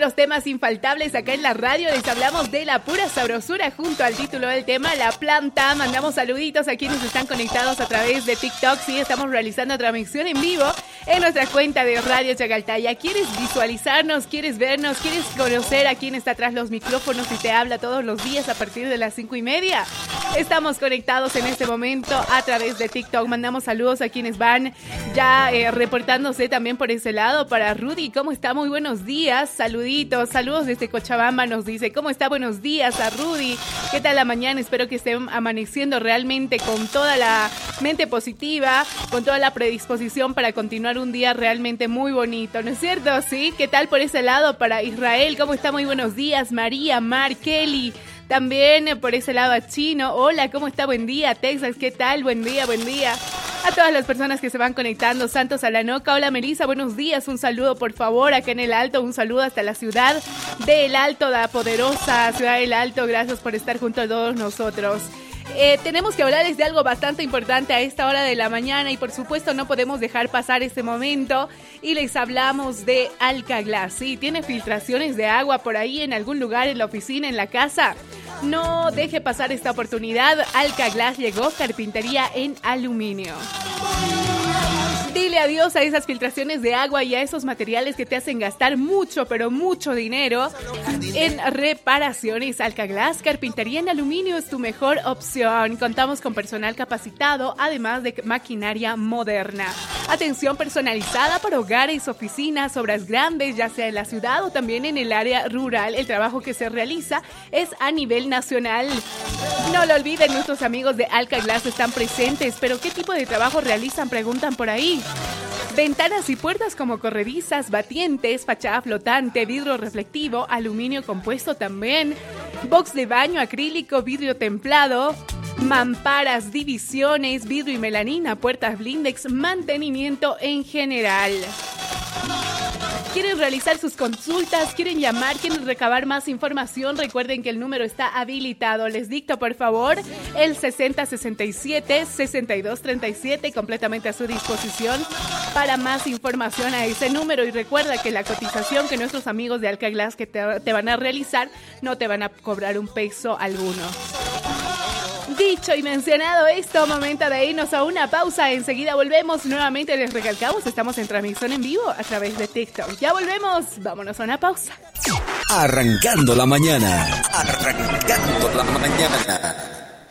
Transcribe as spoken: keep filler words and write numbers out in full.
los temas infaltables acá en la radio. Les hablamos de la pura sabrosura junto al título del tema, La Planta. Mandamos saluditos a quienes están conectados a través de TikTok. Sí, estamos realizando transmisión en vivo en nuestra cuenta de Radio Chacaltaya. ¿Quieres visualizarnos? ¿Quieres vernos? ¿Quieres conocer a quién está tras los micrófonos y te habla todos los días a partir de las cinco y media? Estamos conectados en este momento a través de TikTok. Mandamos saludos a quienes van ya eh, reportándose también por ese lado. Para Rudy, ¿cómo está? Muy buenos días. Saluditos, saludos desde Cochabamba nos dice. ¿Cómo está? Buenos días a Rudy. ¿Qué tal la mañana? Espero que estén amaneciendo realmente con toda la mente positiva, con toda la predisposición para continuar un día realmente muy bonito, ¿no es cierto? ¿Sí? ¿Qué tal por ese lado? Para Israel, ¿cómo está? Muy buenos días. María, Mar, Kelly. También por ese lado a Chino. Hola, ¿cómo está? Buen día. Texas, ¿qué tal? Buen día, buen día. A todas las personas que se van conectando. Santos Alanoca. Hola, Melissa. Buenos días. Un saludo, por favor, acá en el Alto. Un saludo hasta la ciudad del Alto, la poderosa ciudad del Alto. Gracias por estar junto a todos nosotros. Eh, tenemos que hablarles de algo bastante importante a esta hora de la mañana y por supuesto no podemos dejar pasar este momento y les hablamos de Alcaglass. ¿Sí? ¿Tiene filtraciones de agua por ahí en algún lugar, en la oficina, en la casa? No deje pasar esta oportunidad. Alcaglass llegó, carpintería en aluminio. Dile adiós a esas filtraciones de agua y a esos materiales que te hacen gastar mucho, pero mucho dinero en reparaciones. Alcaglass, carpintería en aluminio es tu mejor opción. Contamos con personal capacitado, además de maquinaria moderna. Atención personalizada para hogares, oficinas, obras grandes, ya sea en la ciudad o también en el área rural. El trabajo que se realiza es a nivel nacional. No lo olviden, nuestros amigos de Alcaglass están presentes. ¿Pero qué tipo de trabajo realizan? Preguntan por ahí. Ventanas y puertas como corredizas, batientes, fachada flotante, vidrio reflectivo, aluminio compuesto también, box de baño acrílico, vidrio templado, mamparas, divisiones, vidrio y melanina, puertas blindex, mantenimiento en general. ¿Quieren realizar sus consultas? ¿Quieren llamar? ¿Quieren recabar más información? Recuerden que el número está habilitado. Les dicto, por favor, el sesenta sesenta y siete, sesenta y dos treinta y siete, completamente a su disposición para más información a ese número. Y recuerda que la cotización que nuestros amigos de Alcaglass que te, te van a realizar no te van a cobrar un peso alguno. Dicho y mencionado esto, momento de irnos a una pausa. Enseguida volvemos. Nuevamente les recalcamos, estamos en transmisión en vivo a través de TikTok. Ya volvemos. Vámonos a una pausa. Arrancando la mañana. Arrancando la mañana.